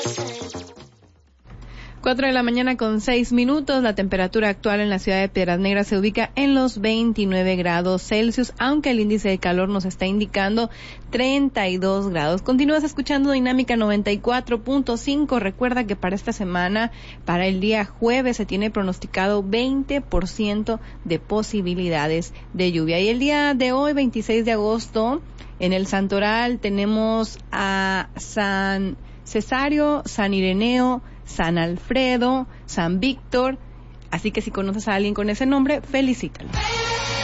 4:06 a.m. La temperatura actual en la ciudad de Piedras Negras se ubica en los 29 grados Celsius, aunque el índice de calor nos está indicando 32 grados. Continúas escuchando Dinámica 94.5. Recuerda que para esta semana, para el día jueves, se tiene pronosticado 20% de posibilidades de lluvia. Y el día de hoy, 26 de agosto, en el Santoral tenemos a San Cesario, San Ireneo, San Alfredo, San Víctor, así que si conoces a alguien con ese nombre, felicítalo.